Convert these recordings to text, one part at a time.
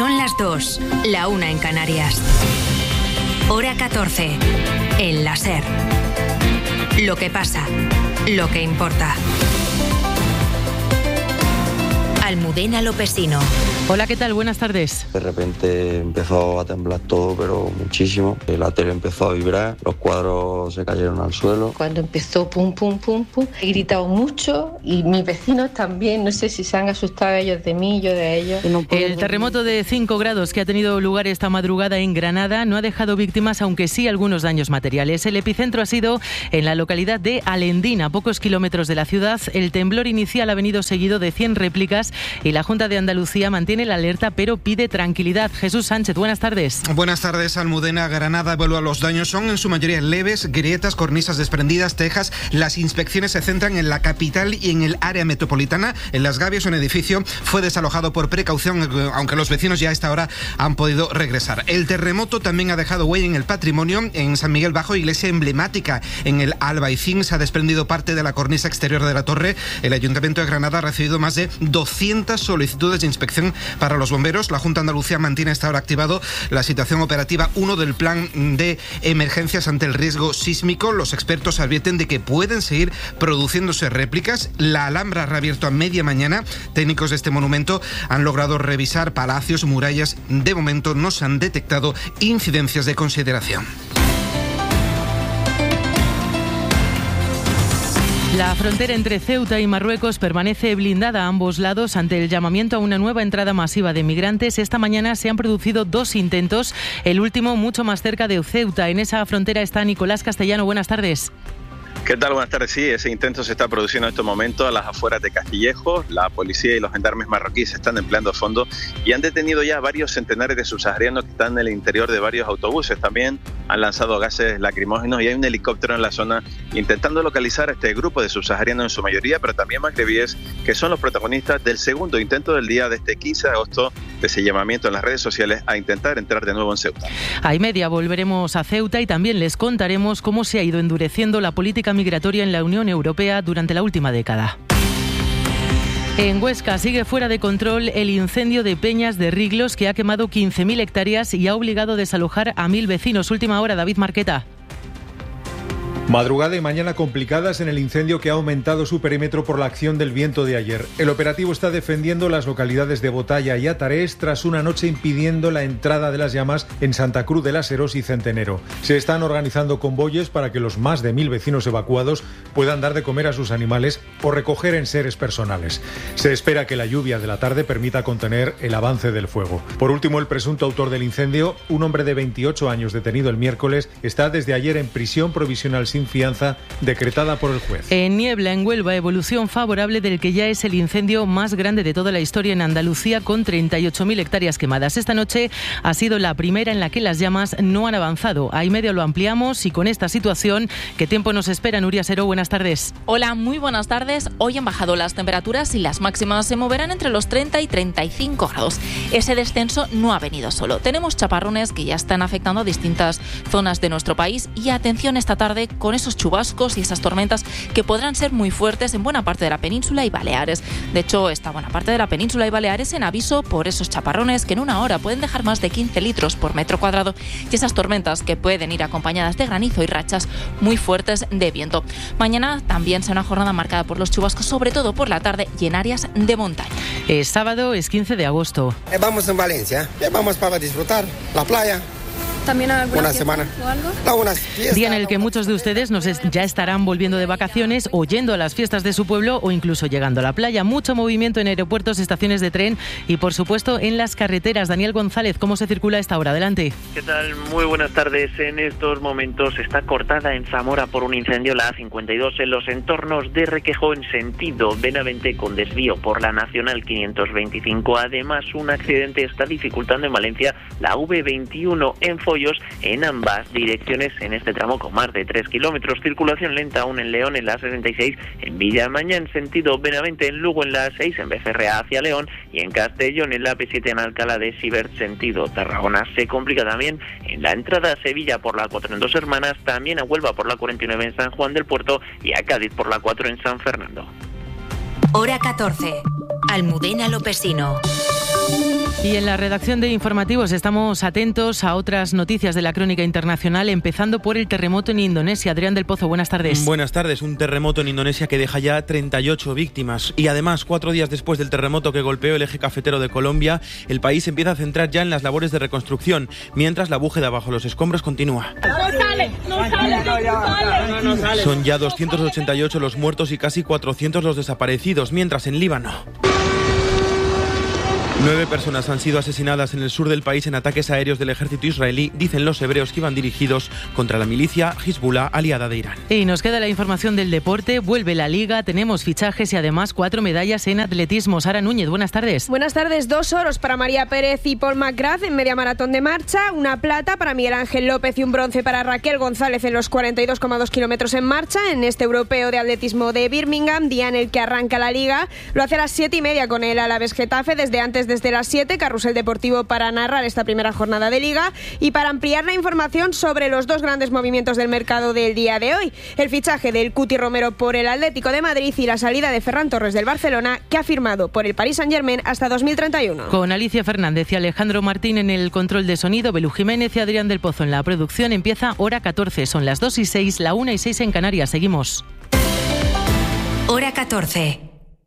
Son las 2, la 1 en Canarias. Hora 14, en la SER. Lo que pasa, lo que importa. Almudena Lopesino. Hola, ¿qué tal? Buenas tardes. De repente empezó a temblar todo, pero muchísimo. La tele empezó a vibrar, los cuadros se cayeron al suelo. Cuando empezó pum, pum, pum, pum, he gritado mucho y mis vecinos también. No sé si se han asustado ellos de mí, yo de ellos. El terremoto de 5 grados que ha tenido lugar esta madrugada en Granada no ha dejado víctimas, aunque sí algunos daños materiales. El epicentro ha sido en la localidad de Alendín, a pocos kilómetros de la ciudad. El temblor inicial ha venido seguido de 100 réplicas y la Junta de Andalucía mantiene la alerta, pero pide tranquilidad. Jesús Sánchez, buenas tardes. Buenas tardes, Almudena. Granada evalúa los daños. Son en su mayoría leves, grietas, cornisas desprendidas, tejas. Las inspecciones se centran en la capital y en el área metropolitana. En Las Gavias, un edificio fue desalojado por precaución, aunque los vecinos ya a esta hora han podido regresar. El terremoto también ha dejado huella en el patrimonio. En San Miguel Bajo, iglesia emblemática en el Albaicín, se ha desprendido parte de la cornisa exterior de la torre. El Ayuntamiento de Granada ha recibido más de 200 solicitudes de inspección para los bomberos. La Junta de Andalucía mantiene hasta ahora activado la situación operativa 1 del plan de emergencias ante el riesgo sísmico. Los expertos advierten de que pueden seguir produciéndose réplicas. La Alhambra ha reabierto a media mañana. Técnicos de este monumento han logrado revisar palacios, murallas. De momento no se han detectado incidencias de consideración. La frontera entre Ceuta y Marruecos permanece blindada a ambos lados ante el llamamiento a una nueva entrada masiva de migrantes. Esta mañana se han producido 2 intentos, el último mucho más cerca de Ceuta. En esa frontera está Nicolás Castellano. Buenas tardes. ¿Qué tal? Buenas tardes. Sí, ese intento se está produciendo en estos momentos a las afueras de Castillejo. La policía y los gendarmes marroquíes se están empleando a fondo y han detenido ya varios centenares de subsaharianos que están en el interior de varios autobuses. También han lanzado gases lacrimógenos y hay un helicóptero en la zona intentando localizar a este grupo de subsaharianos en su mayoría, pero también magrebíes, que son los protagonistas del segundo intento del día de este 15 de agosto, de ese llamamiento en las redes sociales a intentar entrar de nuevo en Ceuta. A y media volveremos a Ceuta y también les contaremos cómo se ha ido endureciendo la política migratoria en la Unión Europea durante la última década. En Huesca sigue fuera de control el incendio de Peñas de Riglos, que ha quemado 15.000 hectáreas y ha obligado a desalojar a 1.000 vecinos. Última hora, David Marqueta. Madrugada y mañana complicadas en el incendio que ha aumentado su perímetro por la acción del viento de ayer. El operativo está defendiendo las localidades de Botalla y Atarés tras una noche impidiendo la entrada de las llamas en Santa Cruz de las Heros y Centenero. Se están organizando convoyes para que los más de 1.000 vecinos evacuados puedan dar de comer a sus animales o recoger enseres personales. Se espera que la lluvia de la tarde permita contener el avance del fuego. Por último, el presunto autor del incendio, un hombre de 28 años detenido el miércoles, está desde ayer en prisión provisional sin fianza decretada por el juez. En Niebla, en Huelva, evolución favorable del que ya es el incendio más grande de toda la historia en Andalucía, con 38.000 hectáreas quemadas. Esta noche ha sido la primera en la que las llamas no han avanzado. A y medio lo ampliamos y con esta situación, ¿qué tiempo nos espera? Nuria Seró, buenas tardes. Hola, muy buenas tardes. Hoy han bajado las temperaturas y las máximas se moverán entre los 30 y 35 grados. Ese descenso no ha venido solo. Tenemos chaparrones que ya están afectando a distintas zonas de nuestro país y atención esta tarde con esos chubascos y esas tormentas que podrán ser muy fuertes en buena parte de la península y Baleares. De hecho, esta buena parte de la península y Baleares en aviso por esos chaparrones que en una hora pueden dejar más de 15 litros por metro cuadrado y esas tormentas que pueden ir acompañadas de granizo y rachas muy fuertes de viento. Mañana también será una jornada marcada por los chubascos, sobre todo por la tarde y en áreas de montaña. Es sábado, es 15 de agosto. Vamos en Valencia, vamos para disfrutar la playa. ¿También alguna una fiesta semana o algo? Algunas fiestas. Día en el que muchos de ustedes ya estarán volviendo de vacaciones o yendo a las fiestas de su pueblo o incluso llegando a la playa. Mucho movimiento en aeropuertos, estaciones de tren y, por supuesto, en las carreteras. Daniel González, ¿cómo se circula a esta hora? Adelante. ¿Qué tal? Muy buenas tardes. En estos momentos está cortada en Zamora por un incendio la A52 en los entornos de Requejo en sentido Benavente con desvío por la Nacional 525. Además, un accidente está dificultando en Valencia la V21 en Follos en ambas direcciones en este tramo con más de 3 kilómetros. Circulación lenta aún en León en la 66, en Villamaña en sentido Benavente, en Lugo en la 6, en Becerrea hacia León y en Castellón en la P7 en Alcalá de Sibert sentido Tarragona. Se complica también en la entrada a Sevilla por la 4 en Dos Hermanas, también a Huelva por la 49 en San Juan del Puerto y a Cádiz por la 4 en San Fernando. Hora 14. Almudena Lopesino. Y en la redacción de informativos estamos atentos a otras noticias de la crónica internacional, empezando por el terremoto en Indonesia. Adrián del Pozo, buenas tardes. Buenas tardes. Un terremoto en Indonesia que deja ya 38 víctimas. Y además, 4 días después del terremoto que golpeó el eje cafetero de Colombia, el país empieza a centrar ya en las labores de reconstrucción, mientras la búsqueda bajo los escombros continúa. Son ya 288 los muertos y casi 400 los desaparecidos, mientras en Líbano 9 personas han sido asesinadas en el sur del país en ataques aéreos del ejército israelí, dicen los hebreos que iban dirigidos contra la milicia Hezbollah, aliada de Irán. Y nos queda la información del deporte, vuelve la Liga, tenemos fichajes y además 4 medallas en atletismo. Sara Núñez, buenas tardes. Buenas tardes, 2 oros para María Pérez y Paul McGrath en media maratón de marcha, una plata para Miguel Ángel López y un bronce para Raquel González en los 42,2 kilómetros en marcha en este europeo de atletismo de Birmingham, día en el que arranca la Liga. Lo hace a las 7:30 con el Alavés Getafe, desde las 7, carrusel deportivo para narrar esta primera jornada de Liga y para ampliar la información sobre los 2 grandes movimientos del mercado del día de hoy. El fichaje del Cuti Romero por el Atlético de Madrid y la salida de Ferran Torres del Barcelona, que ha firmado por el Paris Saint-Germain hasta 2031. Con Alicia Fernández y Alejandro Martín en el control de sonido, Belú Jiménez y Adrián del Pozo en la producción, empieza Hora 14. Son las 2:06, la 1:06 en Canarias. Seguimos. Hora 14.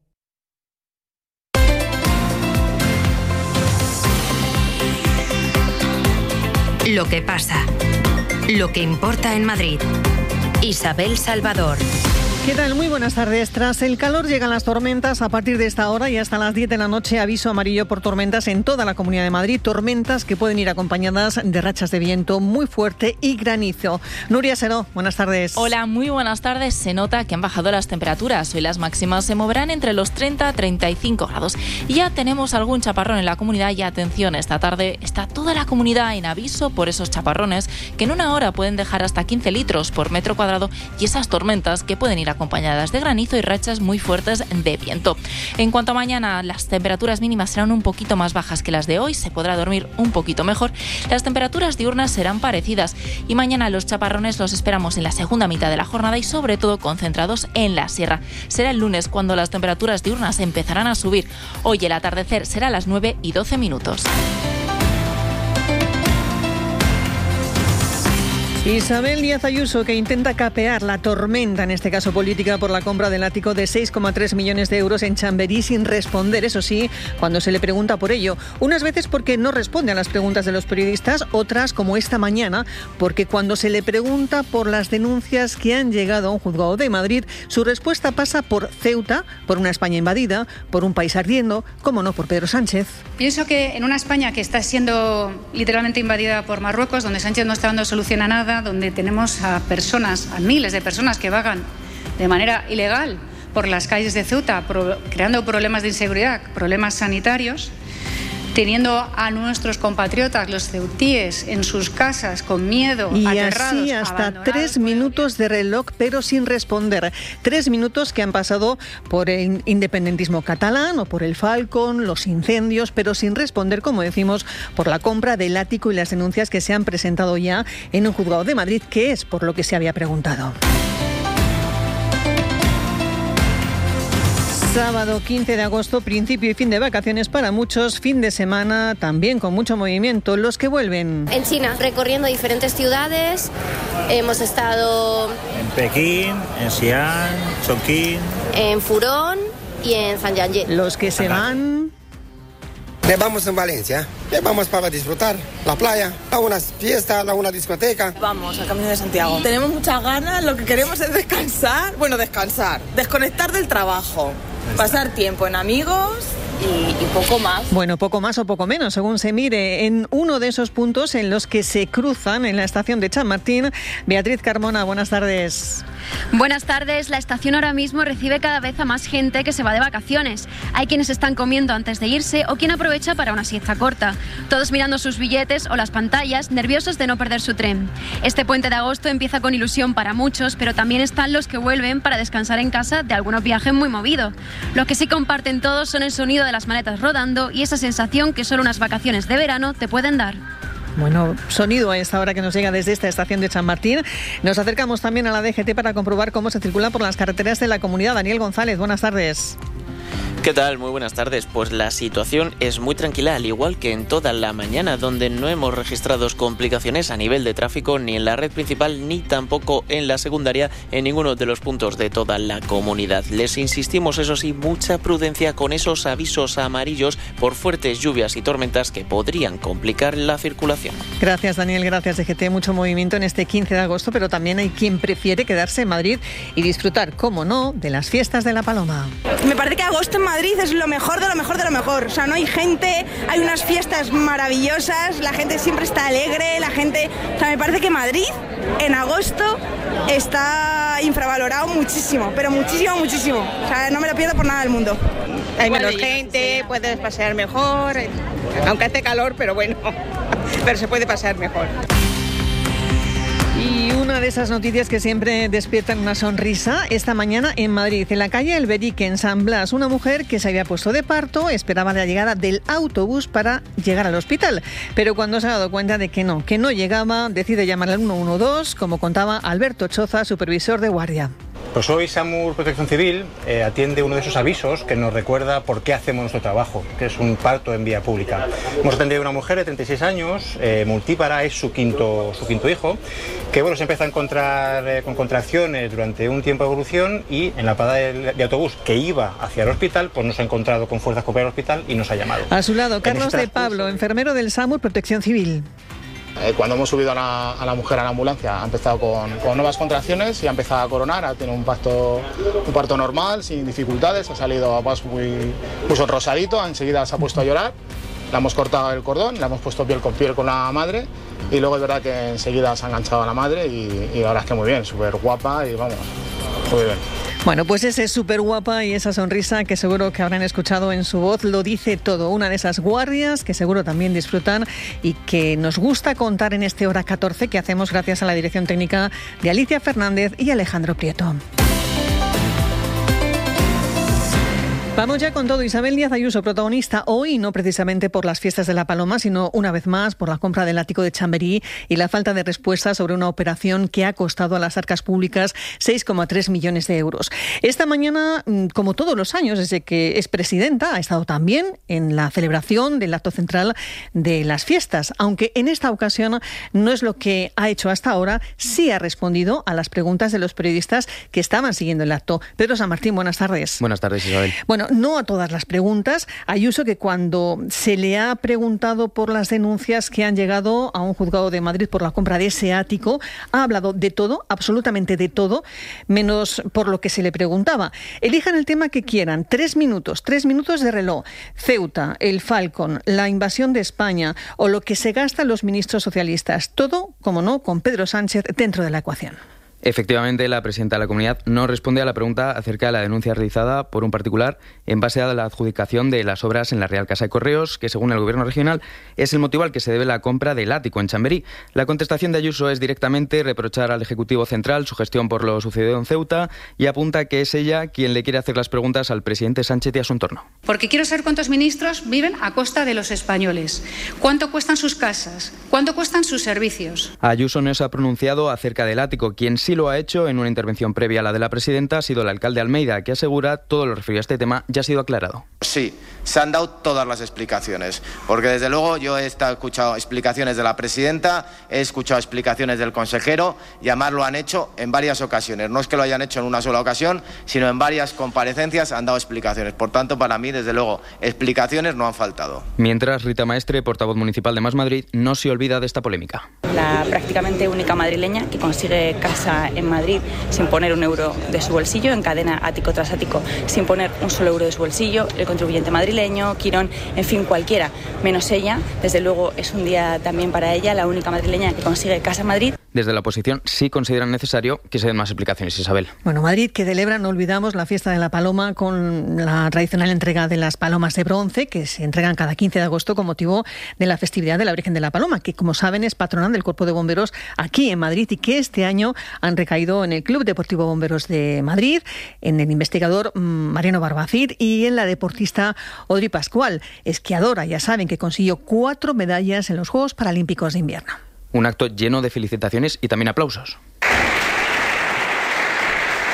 Lo que pasa, lo que importa en Madrid. Isabel Salvador. ¿Qué tal? Muy buenas tardes. Tras el calor llegan las tormentas. A partir de esta hora y hasta las 10 de la noche, aviso amarillo por tormentas en toda la Comunidad de Madrid. Tormentas que pueden ir acompañadas de rachas de viento muy fuerte y granizo. Nuria Seró, buenas tardes. Hola, muy buenas tardes. Se nota que han bajado las temperaturas. Hoy las máximas se moverán entre los 30 a 35 grados. Y ya tenemos algún chaparrón en la comunidad y atención, esta tarde está toda la comunidad en aviso por esos chaparrones que en una hora pueden dejar hasta 15 litros por metro cuadrado y esas tormentas que pueden ir acompañadas de granizo y rachas muy fuertes de viento. En cuanto a mañana, las temperaturas mínimas serán un poquito más bajas que las de hoy, se podrá dormir un poquito mejor. Las temperaturas diurnas serán parecidas y mañana los chaparrones los esperamos en la segunda mitad de la jornada y sobre todo concentrados en la sierra. Será el lunes cuando las temperaturas diurnas empezarán a subir. Hoy el atardecer será a las 9:12. Isabel Díaz Ayuso, que intenta capear la tormenta, en este caso política, por la compra del ático de 6,3 millones de euros en Chamberí sin responder, eso sí, cuando se le pregunta por ello. Unas veces porque no responde a las preguntas de los periodistas, otras, como esta mañana, porque cuando se le pregunta por las denuncias que han llegado a un juzgado de Madrid, su respuesta pasa por Ceuta, por una España invadida, por un país ardiendo, como no, por Pedro Sánchez. Pienso que en una España que está siendo literalmente invadida por Marruecos, donde Sánchez no está dando solución a nada, donde tenemos a personas, a miles de personas que vagan de manera ilegal por las calles de Ceuta, creando problemas de inseguridad, problemas sanitarios, teniendo a nuestros compatriotas, los ceutíes, en sus casas con miedo, y aterrados. Y así hasta 3 minutos de reloj, pero sin responder. 3 minutos que han pasado por el independentismo catalán o por el Falcon, los incendios, pero sin responder, como decimos, por la compra del ático y las denuncias que se han presentado ya en un juzgado de Madrid, que es por lo que se había preguntado. Sábado 15 de agosto, principio y fin de vacaciones para muchos, fin de semana también con mucho movimiento. Los que vuelven. En China, recorriendo diferentes ciudades, hemos estado en Pekín, en Xi'an, Chongqing, en Furón y en Zhangjiajie. Los que se van. Vamos en Valencia, vamos para disfrutar la playa, a una fiesta, a una discoteca. Vamos al Camino de Santiago. Tenemos muchas ganas, lo que queremos es descansar, desconectar del trabajo, pasar tiempo en amigos y poco más. Bueno, poco más o poco menos, según se mire. En uno de esos puntos en los que se cruzan en la estación de Chamartín, Beatriz Carmona, buenas tardes. Buenas tardes. La estación ahora mismo recibe cada vez a más gente que se va de vacaciones. Hay quienes están comiendo antes de irse o quien aprovecha para una siesta corta. Todos mirando sus billetes o las pantallas, nerviosos de no perder su tren. Este puente de agosto empieza con ilusión para muchos, pero también están los que vuelven para descansar en casa de algunos viajes muy movidos. Lo que sí comparten todos son el sonido de las maletas rodando y esa sensación que solo unas vacaciones de verano te pueden dar. Bueno, sonido a esta hora que nos llega desde esta estación de Chamartín. Nos acercamos también a la DGT para comprobar cómo se circula por las carreteras de la comunidad. Daniel González, buenas tardes. ¿Qué tal? Muy buenas tardes. Pues la situación es muy tranquila, al igual que en toda la mañana, donde no hemos registrado complicaciones a nivel de tráfico ni en la red principal ni tampoco en la secundaria en ninguno de los puntos de toda la comunidad. Les insistimos, eso sí, mucha prudencia con esos avisos amarillos por fuertes lluvias y tormentas que podrían complicar la circulación. Gracias, Daniel. Gracias, DGT. Mucho movimiento en este 15 de agosto, pero también hay quien prefiere quedarse en Madrid y disfrutar, como no, de las fiestas de la Paloma. Me parece que agosto en Madrid es lo mejor de lo mejor de lo mejor. O sea, no hay gente, hay unas fiestas maravillosas, la gente siempre está alegre, la gente... O sea, me parece que Madrid en agosto está infravalorado muchísimo, pero muchísimo, muchísimo. O sea, no me lo pierdo por nada del mundo. Hay menos gente, puedes pasear mejor, aunque hace calor, pero bueno, pero se puede pasear mejor. Y una de esas noticias que siempre despiertan una sonrisa, esta mañana en Madrid, en la calle Alberique, en San Blas, una mujer que se había puesto de parto esperaba la llegada del autobús para llegar al hospital. Pero cuando se ha dado cuenta de que no llegaba, decide llamar al 112, como contaba Alberto Choza, supervisor de guardia. Pues hoy SAMUR Protección Civil atiende uno de esos avisos que nos recuerda por qué hacemos nuestro trabajo, que es un parto en vía pública. Hemos atendido a una mujer de 36 años, multípara, es su quinto hijo, que bueno, se empieza a encontrar con contracciones durante un tiempo de evolución y en la parada de autobús que iba hacia el hospital, pues nos ha encontrado con fuerzas con el hospital y nos ha llamado. A su lado, Carlos de Pablo, enfermero del SAMUR Protección Civil. Cuando hemos subido a la mujer a la ambulancia ha empezado con nuevas contracciones y ha empezado a coronar, ha tenido un parto normal, sin dificultades, ha salido muy sonrosadito, enseguida se ha puesto a llorar, le hemos cortado el cordón, le hemos puesto piel con piel con la madre y luego es verdad que enseguida se ha enganchado a la madre y ahora es que muy bien, súper guapa y vamos, muy bien. Bueno, pues ese súper guapa y esa sonrisa que seguro que habrán escuchado en su voz lo dice todo. Una de esas guardias que seguro también disfrutan y que nos gusta contar en este Hora 14 que hacemos gracias a la dirección técnica de Alicia Fernández y Alejandro Prieto. Vamos ya con todo. Isabel Díaz Ayuso, protagonista hoy, no precisamente por las fiestas de la Paloma, sino una vez más por la compra del ático de Chamberí y la falta de respuesta sobre una operación que ha costado a las arcas públicas 6,3 millones de euros. Esta mañana, como todos los años, desde que es presidenta, ha estado también en la celebración del acto central de las fiestas, aunque en esta ocasión no es lo que ha hecho hasta ahora, sí ha respondido a las preguntas de los periodistas que estaban siguiendo el acto. Pedro San Martín, buenas tardes. Buenas tardes, Isabel. Bueno, no a todas las preguntas. Ayuso, que cuando se le ha preguntado por las denuncias que han llegado a un juzgado de Madrid por la compra de ese ático, ha hablado de todo, absolutamente de todo, menos por lo que se le preguntaba. Elijan el tema que quieran. 3 minutos de reloj. Ceuta, el Falcon, la invasión de España o lo que se gastan los ministros socialistas. Todo, como no, con Pedro Sánchez dentro de la ecuación. Efectivamente, la presidenta de la Comunidad no responde a la pregunta acerca de la denuncia realizada por un particular en base a la adjudicación de las obras en la Real Casa de Correos, que según el Gobierno regional es el motivo al que se debe la compra del ático en Chamberí. La contestación de Ayuso es directamente reprochar al Ejecutivo Central su gestión por lo sucedido en Ceuta y apunta que es ella quien le quiere hacer las preguntas al presidente Sánchez y a su entorno. Porque quiero saber cuántos ministros viven a costa de los españoles, cuánto cuestan sus casas, cuánto cuestan sus servicios. Ayuso no se ha pronunciado acerca del ático. Quien sí lo ha hecho en una intervención previa a la de la presidenta ha sido el alcalde Almeida, que asegura todo lo referido a este tema ya ha sido aclarado. Sí, se han dado todas las explicaciones, porque desde luego yo he escuchado explicaciones de la presidenta, he escuchado explicaciones del consejero y además lo han hecho en varias ocasiones. No es que lo hayan hecho en una sola ocasión, sino en varias comparecencias han dado explicaciones. Por tanto, para mí, desde luego, explicaciones no han faltado. Mientras, Rita Maestre, portavoz municipal de Más Madrid, no se olvida de esta polémica. La prácticamente única madrileña que consigue casa en Madrid sin poner un euro de su bolsillo, encadena ático tras ático sin poner un solo euro de su bolsillo, el contribuyente madrileño, Quirón, en fin, cualquiera, menos ella. Desde luego es un día también para ella, la única madrileña que consigue casa en Madrid. Desde la oposición sí consideran necesario que se den más explicaciones, Isabel. Bueno, Madrid que celebra, no olvidamos, la fiesta de la Paloma con la tradicional entrega de las palomas de bronce que se entregan cada 15 de agosto con motivo de la festividad de la Virgen de la Paloma, que como saben es patrona del Cuerpo de Bomberos aquí en Madrid y que este año han recaído en el Club Deportivo Bomberos de Madrid, en el investigador Mariano Barbacid y en la deportista Odri Pascual, esquiadora, ya saben, que consiguió 4 medallas en los Juegos Paralímpicos de Invierno. Un acto lleno de felicitaciones y también aplausos.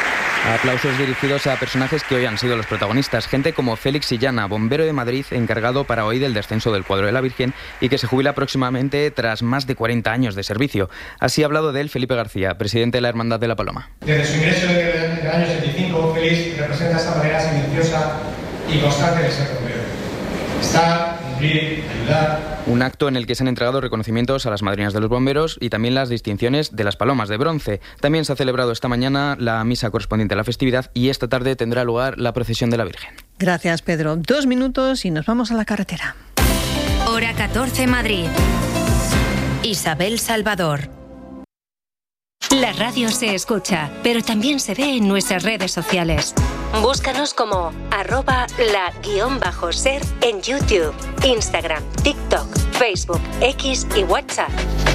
Aplausos dirigidos a personajes que hoy han sido los protagonistas. Gente como Félix Sillana, bombero de Madrid, encargado para hoy del descenso del cuadro de la Virgen y que se jubila próximamente tras más de 40 años de servicio. Así ha hablado de él Felipe García, presidente de la Hermandad de la Paloma. Desde su ingreso en el año 75, Félix representa esta manera silenciosa y constante de ser bombero. Estar, cumplir, ayudar. Un acto en el que se han entregado reconocimientos a las madrinas de los bomberos y también las distinciones de las palomas de bronce. También se ha celebrado esta mañana la misa correspondiente a la festividad y esta tarde tendrá lugar la procesión de la Virgen. Gracias, Pedro. 2 minutos y nos vamos a la carretera. Hora 14 Madrid. Isabel Salvador. La radio se escucha, pero también se ve en nuestras redes sociales. Búscanos como @la_ser en YouTube, Instagram, TikTok, Facebook, X y WhatsApp.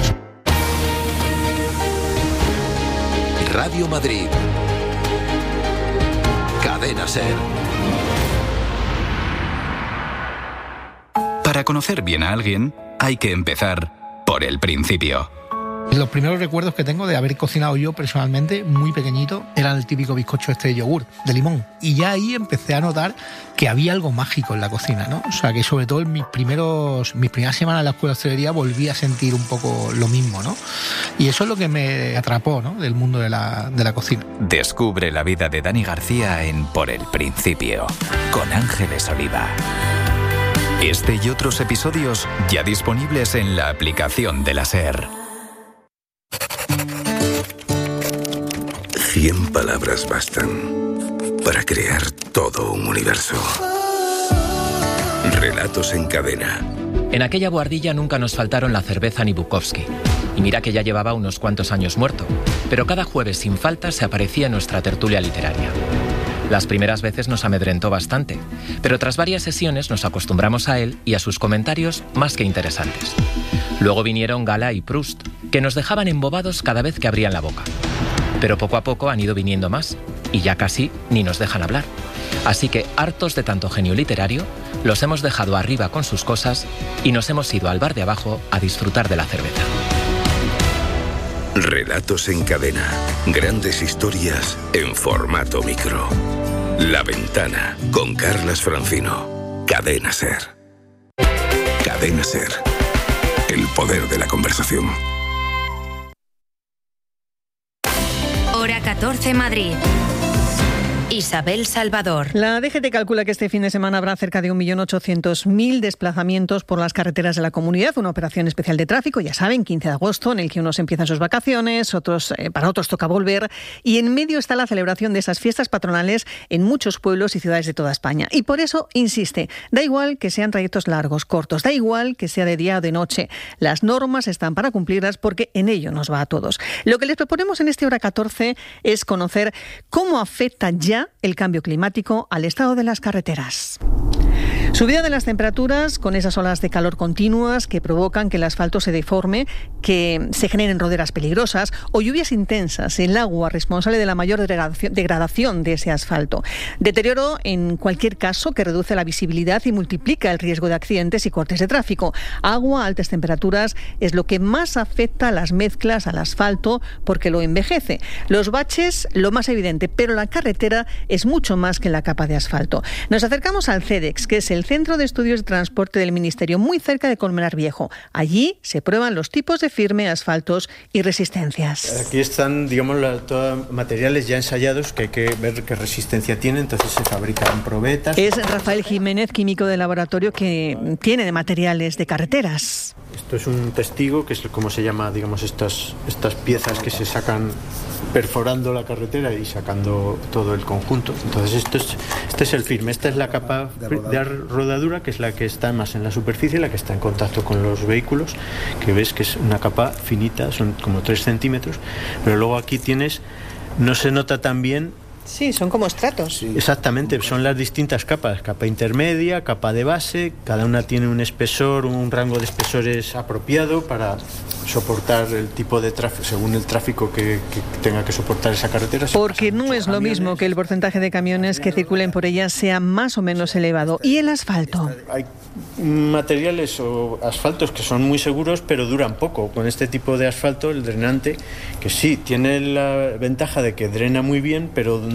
Radio Madrid. Cadena Ser. Para conocer bien a alguien, hay que empezar por el principio. Los primeros recuerdos que tengo de haber cocinado yo personalmente, muy pequeñito, era el típico bizcocho de yogur, de limón. Y ya ahí empecé a notar que había algo mágico en la cocina, ¿no? O sea, que sobre todo en mis primeras semanas en la escuela de hostelería volví a sentir un poco lo mismo, ¿no? Y eso es lo que me atrapó, ¿no?, del mundo de la cocina. Descubre la vida de Dani García en Por el Principio, con Ángeles Oliva. Este y otros episodios ya disponibles en la aplicación de la SER. 100 palabras bastan para crear todo un universo. Relatos en cadena. En aquella buhardilla nunca nos faltaron la cerveza ni Bukowski. Y mira que ya llevaba unos cuantos años muerto, pero cada jueves sin falta se aparecía en nuestra tertulia literaria. Las primeras veces nos amedrentó bastante, pero tras varias sesiones nos acostumbramos a él y a sus comentarios más que interesantes. Luego vinieron Gala y Proust, que nos dejaban embobados cada vez que abrían la boca. Pero poco a poco han ido viniendo más, y ya casi ni nos dejan hablar. Así que, hartos de tanto genio literario, los hemos dejado arriba con sus cosas y nos hemos ido al bar de abajo a disfrutar de la cerveza. Relatos en cadena. Grandes historias en formato micro. La Ventana, con Carlas Francino. Cadena Ser. Cadena Ser. El poder de la conversación. Hora 14 Madrid. Isabel Salvador. La DGT calcula que este fin de semana habrá cerca de 1.800.000 desplazamientos por las carreteras de la comunidad, una operación especial de tráfico, ya saben, 15 de agosto, en el que unos empiezan sus vacaciones, para otros toca volver, y en medio está la celebración de esas fiestas patronales en muchos pueblos y ciudades de toda España. Y por eso insiste, da igual que sean trayectos largos, cortos, da igual que sea de día o de noche, las normas están para cumplirlas porque en ello nos va a todos. Lo que les proponemos en este Hora 14 es conocer cómo afecta ya el cambio climático al estado de las carreteras. Subida de las temperaturas con esas olas de calor continuas que provocan que el asfalto se deforme, que se generen roderas peligrosas o lluvias intensas, el agua responsable de la mayor degradación de ese asfalto. Deterioro en cualquier caso que reduce la visibilidad y multiplica el riesgo de accidentes y cortes de tráfico. Agua a altas temperaturas es lo que más afecta a las mezclas, al asfalto, porque lo envejece. Los baches, lo más evidente, pero la carretera es mucho más que la capa de asfalto. Nos acercamos al CEDEX, que es el Centro de Estudios de Transporte del Ministerio, muy cerca de Colmenar Viejo. Allí se prueban los tipos de firme, asfaltos y resistencias. Aquí están, digamos, todos materiales ya ensayados que hay que ver qué resistencia tienen, entonces se fabrican probetas. Es Rafael Jiménez, químico de laboratorio, que tiene de materiales de carreteras. Esto es un testigo, que es como se llama, digamos, estas piezas que se sacan perforando la carretera y sacando todo el conjunto. Entonces este es el firme, esta es la capa de rodadura, que es la que está más en la superficie, la que está en contacto con los vehículos, que ves que es una capa finita, son como 3 centímetros, pero luego aquí tienes, no se nota tan bien. Sí, son como estratos. Exactamente, son las distintas capas, capa intermedia, capa de base, cada una tiene un espesor, un rango de espesores apropiado para soportar el tipo de tráfico, según el tráfico que tenga que soportar esa carretera. Porque no es lo mismo que el porcentaje de camiones que circulen por ella sea más o menos elevado. ¿Y el asfalto? Hay materiales o asfaltos que son muy seguros, pero duran poco. Con este tipo de asfalto, el drenante, que sí, tiene la ventaja de que drena muy bien, pero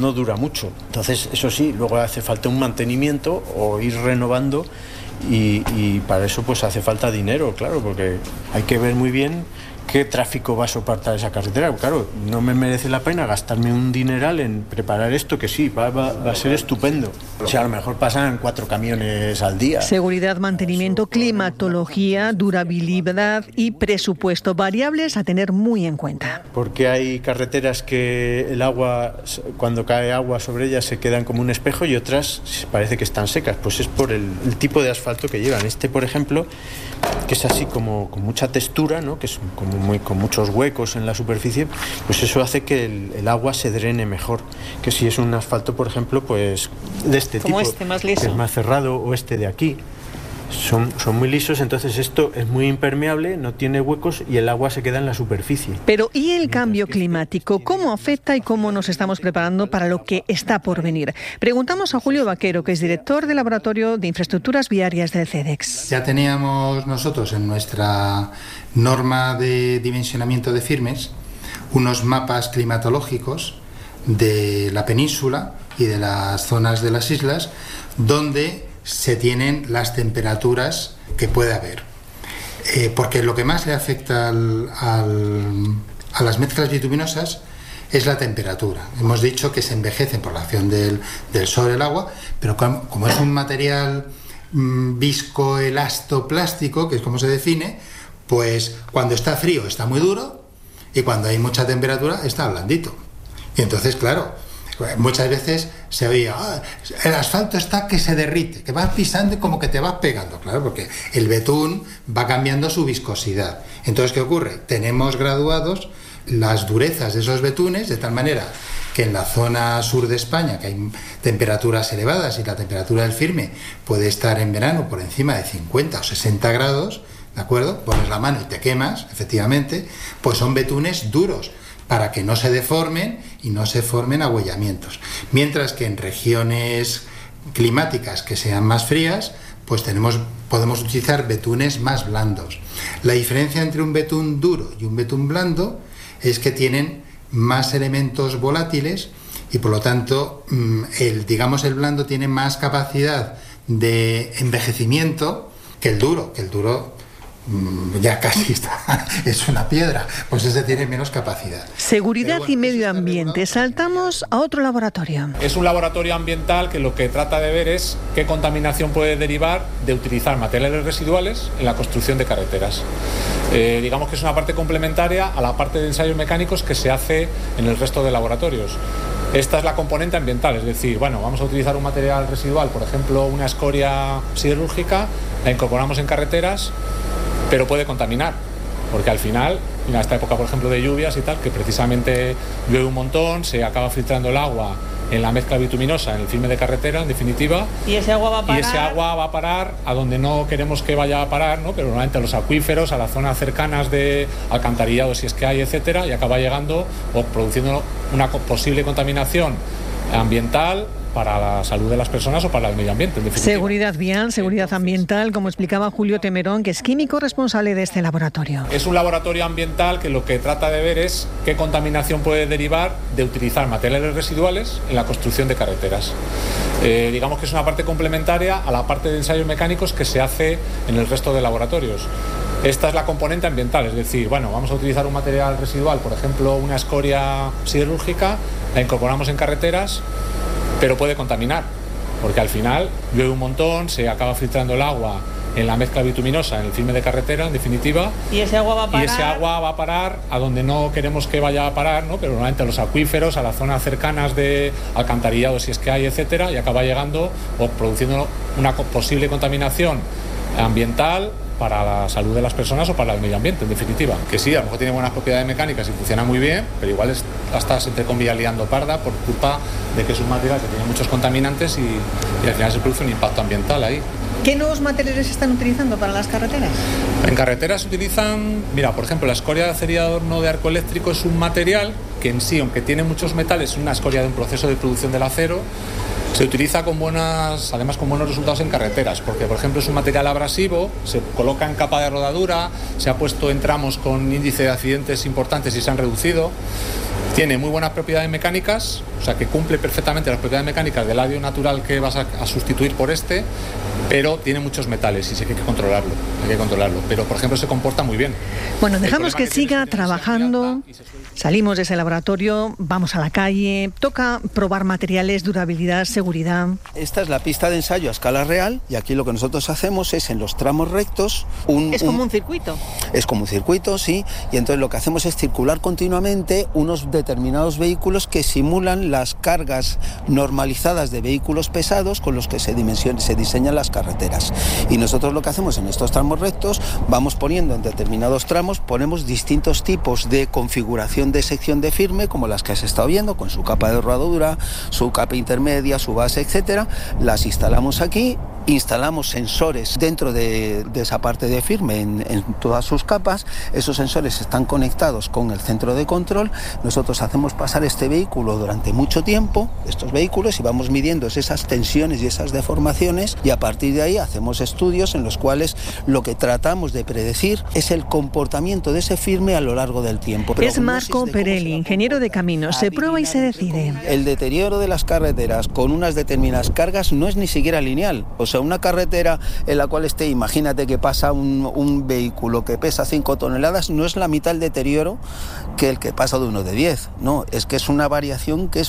no dura mucho. Entonces, eso sí, luego hace falta un mantenimiento o ir renovando y para eso pues hace falta dinero, claro, porque hay que ver muy bien qué tráfico va a soportar esa carretera. Claro, no me merece la pena gastarme un dineral en preparar esto, que sí, va a ser estupendo. O sea, a lo mejor pasan 4 camiones al día. Seguridad, mantenimiento, climatología, durabilidad y presupuesto, variables a tener muy en cuenta. Porque hay carreteras que el agua, cuando cae agua sobre ellas, se quedan como un espejo y otras parece que están secas. Pues es por el tipo de asfalto que llevan. Este, por ejemplo, que es así como con mucha textura, ¿no? Que es como con muchos huecos en la superficie, pues eso hace que el agua se drene mejor que si es un asfalto, por ejemplo, pues de este como tipo, este, más liso, que es más cerrado, o este de aquí. Son muy lisos, entonces esto es muy impermeable, no tiene huecos y el agua se queda en la superficie. Pero ¿y el cambio climático? ¿Cómo afecta y cómo nos estamos preparando para lo que está por venir? Preguntamos a Julio Vaquero, que es director del Laboratorio de Infraestructuras Viarias del CEDEX. Ya teníamos nosotros en nuestra norma de dimensionamiento de firmes unos mapas climatológicos de la península y de las zonas de las islas donde se tienen las temperaturas que puede haber. Porque lo que más le afecta a las mezclas bituminosas es la temperatura. Hemos dicho que se envejecen por la acción del sol y el agua, pero como es un material viscoelastoplástico, que es como se define, pues cuando está frío está muy duro y cuando hay mucha temperatura está blandito. Y entonces, claro, muchas veces se oía, el asfalto está que se derrite, que vas pisando y como que te vas pegando, claro, porque el betún va cambiando su viscosidad. Entonces, ¿qué ocurre? Tenemos graduados las durezas de esos betunes de tal manera que en la zona sur de España, que hay temperaturas elevadas y la temperatura del firme puede estar en verano por encima de 50 o 60 grados, ¿de acuerdo? Pones la mano y te quemas, efectivamente, pues son betunes duros, para que no se deformen y no se formen agüellamientos. Mientras que en regiones climáticas que sean más frías, pues podemos utilizar betunes más blandos. La diferencia entre un betún duro y un betún blando es que tienen más elementos volátiles y por lo tanto el blando tiene más capacidad de envejecimiento que el duro, ya casi está, es una piedra, pues ese tiene menos capacidad. Seguridad y medio ambiente. Saltamos a otro laboratorio. Es un laboratorio ambiental que lo que trata de ver es qué contaminación puede derivar de utilizar materiales residuales en la construcción de carreteras. Digamos que es una parte complementaria a la parte de ensayos mecánicos que se hace en el resto de laboratorios. Esta es la componente ambiental, es decir, vamos a utilizar un material residual, por ejemplo, una escoria siderúrgica, la incorporamos en carreteras, pero puede contaminar, porque al final, en esta época, por ejemplo, de lluvias y tal, que precisamente llueve un montón, se acaba filtrando el agua en la mezcla bituminosa, en el firme de carretera, en definitiva. Y ese agua va a parar. Y ese agua va a parar a donde no queremos que vaya a parar, ¿no? Pero normalmente a los acuíferos, a las zonas cercanas de alcantarillado, si es que hay, etcétera, y acaba llegando o produciendo una posible contaminación ambiental para la salud de las personas o para el medio ambiente, en definitiva. Seguridad vial, seguridad ambiental, como explicaba Julio Temerón, que es químico responsable de este laboratorio. Es un laboratorio ambiental que lo que trata de ver es qué contaminación puede derivar de utilizar materiales residuales en la construcción de carreteras. Digamos que es una parte complementaria a la parte de ensayos mecánicos que se hace en el resto de laboratorios. Esta es la componente ambiental, es decir, vamos a utilizar un material residual, por ejemplo, una escoria siderúrgica, la incorporamos en carreteras, pero puede contaminar, porque al final llueve un montón, se acaba filtrando el agua en la mezcla bituminosa, en el firme de carretera, en definitiva. Y ese agua va a parar. Y ese agua va a parar a donde no queremos que vaya a parar, ¿no? Pero normalmente a los acuíferos, a las zonas cercanas de alcantarillado, si es que hay, etcétera, y acaba llegando o produciendo una posible contaminación ambiental para la salud de las personas o para el medio ambiente, en definitiva. Que sí, a lo mejor tiene buenas propiedades mecánicas y funciona muy bien, pero igual estás, entre comillas, liando parda por culpa de que es un material que tiene muchos contaminantes y al final se produce un impacto ambiental ahí. ¿Qué nuevos materiales se están utilizando para las carreteras? En carreteras se utilizan, por ejemplo, la escoria de acería de horno de arco eléctrico es un material que en sí, aunque tiene muchos metales, es una escoria de un proceso de producción del acero. Se utiliza además con buenos resultados en carreteras, porque por ejemplo es un material abrasivo, se coloca en capa de rodadura, se ha puesto en tramos con índice de accidentes importantes y se han reducido. Tiene muy buenas propiedades mecánicas, o sea que cumple perfectamente las propiedades mecánicas del audio natural que vas a sustituir por este, pero tiene muchos metales y sí que hay que controlarlo. Pero, por ejemplo, se comporta muy bien. Bueno, dejamos que siga trabajando. Salimos de ese laboratorio, vamos a la calle, toca probar materiales, durabilidad, seguridad. Esta es la pista de ensayo a escala real y aquí lo que nosotros hacemos es en los tramos rectos... ¿Es como un circuito? Es como un circuito, sí, y entonces lo que hacemos es circular continuamente unos determinados vehículos que simulan las cargas normalizadas de vehículos pesados con los que se diseñan las carreteras. Y nosotros lo que hacemos en estos tramos rectos, vamos poniendo en determinados tramos, ponemos distintos tipos de configuración de sección de firme, como las que has estado viendo, con su capa de rodadura, su capa intermedia, su base, etcétera. Las instalamos aquí, instalamos sensores dentro de esa parte de firme en todas sus capas. Esos sensores están conectados con el centro de control. Nosotros hacemos pasar este vehículo durante mucho tiempo, estos vehículos, y vamos midiendo esas tensiones y esas deformaciones, y a partir de ahí hacemos estudios en los cuales lo que tratamos de predecir es el comportamiento de ese firme a lo largo del tiempo. Es Marco Perelli, ingeniero de caminos. Se prueba y se decide. El deterioro de las carreteras con unas determinadas cargas no es ni siquiera lineal. O sea, una carretera en la cual imagínate que pasa un vehículo que pesa 5 toneladas, no es la mitad del deterioro que el que pasa de uno de 10. No, es que es una variación que es